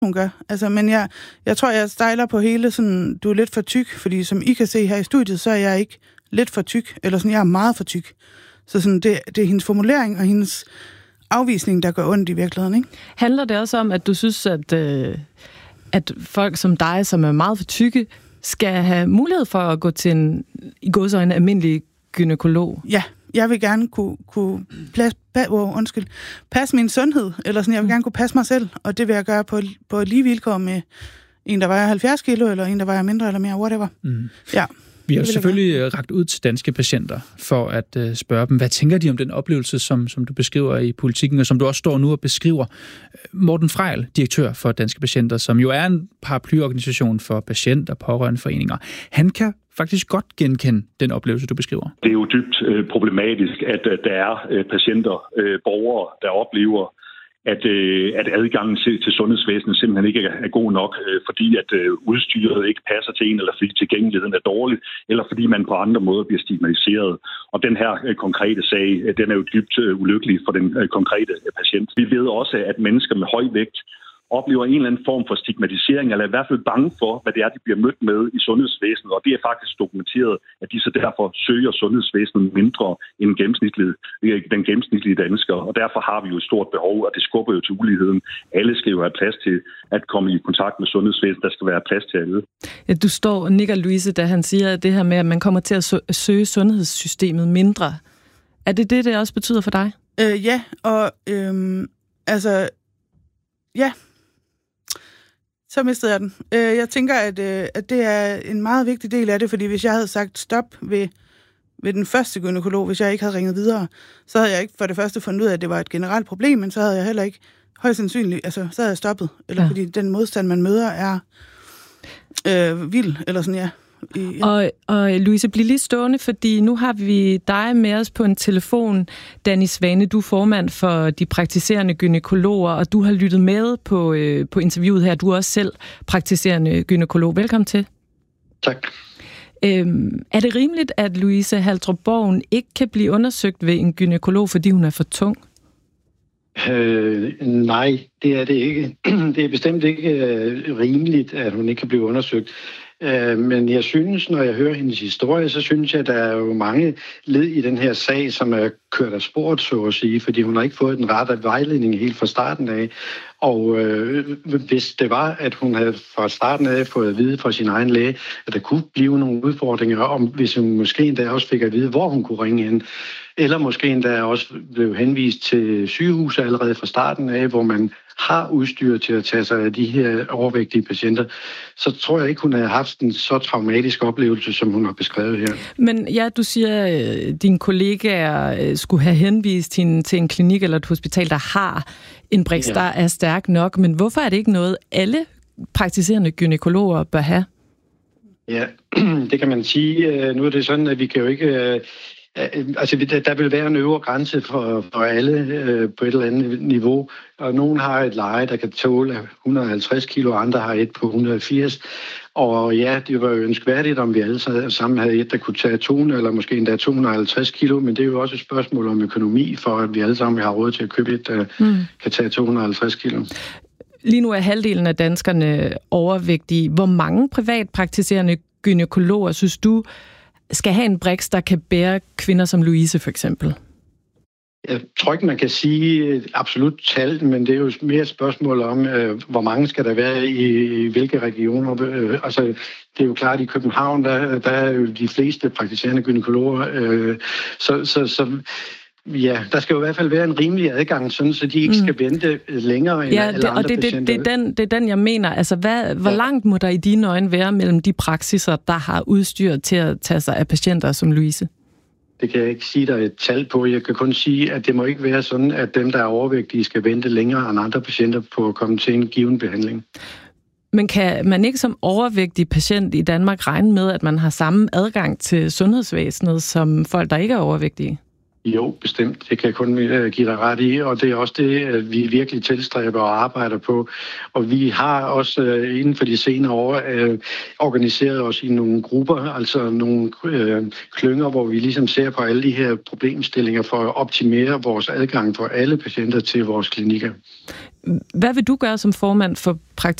hun gør. Altså, men jeg tror, jeg stejler på hele sådan, du er lidt for tyk, fordi som I kan se her i studiet, så er jeg ikke lidt for tyk, eller sådan, jeg er meget for tyk. Så sådan, det er hendes formulering og hendes afvisning, der gør ondt i virkeligheden, ikke? Handler det også om, at du synes, at folk som dig, som er meget for tykke, skal have mulighed for at gå til en, i gåseøjne, almindelig gynekolog? Ja, jeg vil gerne kunne passe min sundhed, eller sådan, jeg vil gerne kunne passe mig selv, og det vil jeg gøre på lige vilkår med en, der vejer 70 kilo, eller en, der vejer mindre eller mere, whatever. Mm. Ja. Vi har selvfølgelig rakt ud til danske patienter for at spørge dem, hvad tænker de om den oplevelse, som du beskriver i Politikken, og som du også står nu og beskriver. Morten Frejl, direktør for Danske Patienter, som jo er en paraplyorganisation for patient- og pårørendeforeninger, han kan faktisk godt genkende den oplevelse, du beskriver. Det er jo dybt problematisk, at der er patienter, borgere, der oplever, at adgangen til sundhedsvæsenet simpelthen ikke er god nok, fordi at udstyret ikke passer til en, eller fordi tilgængeligheden er dårlig, eller fordi man på andre måder bliver stigmatiseret. Og den her konkrete sag, den er jo dybt ulykkelig for den konkrete patient. Vi ved også, at mennesker med høj vægt oplever en eller anden form for stigmatisering, eller er i hvert fald bange for, hvad det er, de bliver mødt med i sundhedsvæsenet. Og det er faktisk dokumenteret, at de så derfor søger sundhedsvæsenet mindre end den gennemsnitlige dansker. Og derfor har vi jo et stort behov, og det skubber jo til uligheden. Alle skal jo have plads til at komme i kontakt med sundhedsvæsenet. Der skal være plads til alle. Ja, du står og nikker, Louise, da han siger det her med, at man kommer til at søge sundhedssystemet mindre. Er det det også betyder for dig? Ja, og ja. Så mistede jeg den. Jeg tænker, at det er en meget vigtig del af det, fordi hvis jeg havde sagt stop ved den første gynekolog, hvis jeg ikke havde ringet videre, så havde jeg ikke for det første fundet ud af, at det var et generelt problem, men så havde jeg heller ikke højst sandsynligt, så havde jeg stoppet. Eller fordi den modstand, man møder, er vild, eller sådan, ja. Og Louise, bliv lige stående, fordi nu har vi dig med os på en telefon. Danny Svane, du er formand for de praktiserende gynækologer, og du har lyttet med på interviewet her. Du er også selv praktiserende gynækolog. Velkommen til. Tak. Er det rimeligt, at Louise Haldrup Borgen ikke kan blive undersøgt ved en gynækolog, fordi hun er for tung? Nej, det er det ikke. Det er bestemt ikke rimeligt, at hun ikke kan blive undersøgt. Men jeg synes, når jeg hører hendes historie, så synes jeg, at der er jo mange led i den her sag, som er kørt af sporet, så at sige, fordi hun har ikke fået den rette vejledning helt fra starten af. Og hvis det var, at hun havde fra starten af fået at vide fra sin egen læge, at der kunne blive nogle udfordringer, hvis hun måske endda også fik at vide, hvor hun kunne ringe hen, eller måske endda også blev henvist til sygehuset allerede fra starten af, hvor man har udstyr til at tage sig af de her overvægtige patienter, så tror jeg ikke, hun har haft en så traumatisk oplevelse, som hun har beskrevet her. Men ja, du siger, at dine kollegaer skulle have henvist hende til en klinik eller et hospital, der har en briks, der er stærk nok. Men hvorfor er det ikke noget, alle praktiserende gynækologer bør have? Ja, det kan man sige. Nu er det sådan, at vi kan jo ikke... der vil være en øvre grænse for alle på et eller andet niveau, og nogen har et leje, der kan tåle 150 kilo, andre har et på 180. Og ja, det var jo ønskværdigt, om vi alle sammen havde et, der kunne tage 200 eller måske endda 250 kilo, men det er jo også et spørgsmål om økonomi, for at vi alle sammen har råd til at købe et, der kan tage 250 kilo. Lige nu er halvdelen af danskerne overvægtige. Hvor mange privatpraktiserende gynækologer synes du skal have en briks, der kan bære kvinder som Louise for eksempel? Jeg tror ikke, man kan sige et absolut tal, men det er jo mere et spørgsmål om, hvor mange skal der være i hvilke regioner. Det er jo klart, at i København, der er jo de fleste praktiserende gynækologer. Ja, der skal jo i hvert fald være en rimelig adgang, sådan, så de ikke skal vente længere end alle andre patienter. Det er den, jeg mener. Altså, hvor langt må der i dine øjne være mellem de praksiser, der har udstyr til at tage sig af patienter som Louise? Det kan jeg ikke sige, der er et tal på. Jeg kan kun sige, at det må ikke være sådan, at dem, der er overvægtige, skal vente længere end andre patienter på at komme til en given behandling. Men kan man ikke som overvægtig patient i Danmark regne med, at man har samme adgang til sundhedsvæsenet som folk, der ikke er overvægtige? Jo, bestemt. Det kan jeg kun give dig ret i, og det er også det, vi virkelig tilstræber og arbejder på. Og vi har også inden for de senere år organiseret os i nogle grupper, altså nogle klynger, hvor vi ligesom ser på alle de her problemstillinger for at optimere vores adgang for alle patienter til vores klinikker. Hvad vil du gøre som formand for